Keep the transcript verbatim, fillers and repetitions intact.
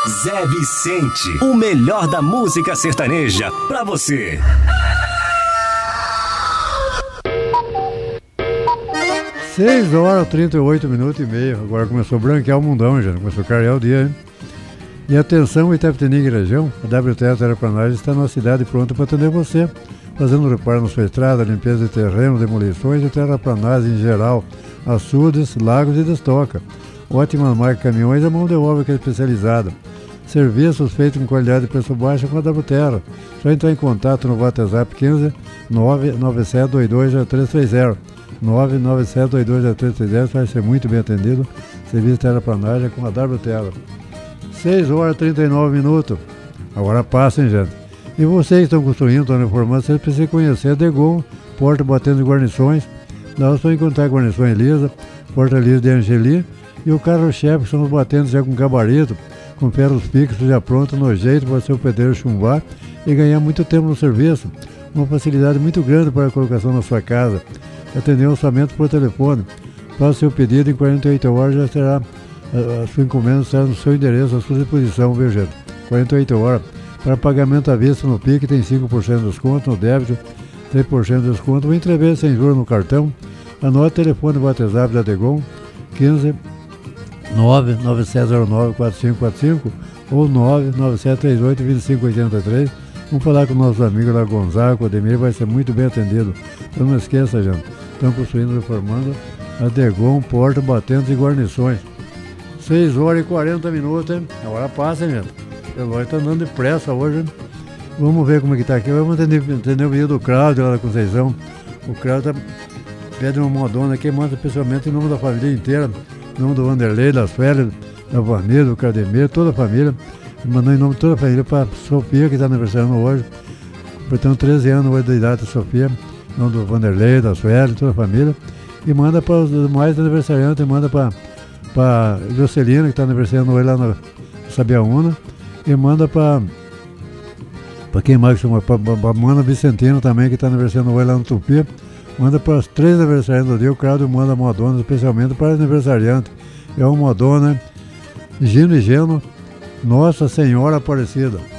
Zé Vicente, o melhor da música sertaneja pra você. seis horas, trinta e oito minutos e meio. Agora começou a branquear o mundão, já começou a clarear o dia, hein? E atenção, Itapetininga e região, a W T S Terraplanagem está na cidade pronta para atender você, fazendo reparo na sua estrada, limpeza de terreno, demolições e terraplanagem em geral, açudes, lagos e destoca. Ótima marca caminhões e mão de obra que é especializada. Serviços feitos com qualidade e preço baixo com a W Terra. Só entrar em contato no WhatsApp quinze nove nove sete dois dois zero três três zero. nove nove sete dois dois zero três três zero, vai ser muito bem atendido. Serviço de terraplanagem com a W Terra. seis horas e trinta e nove minutos. Agora passem, gente. E vocês que estão construindo, estão reformando, vocês precisam conhecer a Degon, porta batendo de guarnições. Lá vocês vão encontrar guarnições lisa, porta lisa de Angeli e o carro-chefe, que são os batentes já com gabarito, com ferros fixos já prontos no jeito para o seu pedreiro chumbar e ganhar muito tempo no serviço. Uma facilidade muito grande para a colocação na sua casa. Atender o orçamento por telefone. Faça seu pedido, em quarenta e oito horas já terá a, a sua encomenda estará no seu endereço, à sua disposição, viu, gente? quarenta e oito horas. Para pagamento à vista no P I C tem cinco por cento de desconto, no débito três por cento de desconto, o entrevista sem juros no cartão. Anote o telefone do WhatsApp da Degon, quinze nove nove sete zero nove quatro cinco quatro cinco ou nove nove sete três oito dois cinco oito três. Vamos falar com nossos amigos lá, Gonzaga, o Ademir, vai ser muito bem atendido. Então não esqueça, gente, estão construindo, reformando a Degon, porta, batentes e guarnições. seis horas e quarenta minutos, hein? Agora passa, hein, gente? O relógio está andando depressa hoje, hein? Vamos ver como é que está aqui. Vamos entender, entender o vídeo do Cláudio lá da Conceição. O Cláudio tá, pede uma modona aqui, manda especialmente em nome da família inteira, em nome do Vanderlei, das Férias, da Vanessa, do Cademir, toda a família. Mandou em nome de toda a família para Sofia, que está aniversariando hoje. Portanto, treze anos hoje da idade da Sofia, em nome do Vanderlei, das Férias, toda a família. E manda para os demais aniversariantes, manda para para Jocelina, que está aniversariando hoje lá na Sabiaúna. E manda para para quem mais chama, para a Mana Vicentino também, que está aniversariando hoje lá no Tupi. Manda para os três aniversariantes do dia. O Cláudio manda modona especialmente para aniversariante. É uma modona Gino e Geno, Nossa Senhora Aparecida.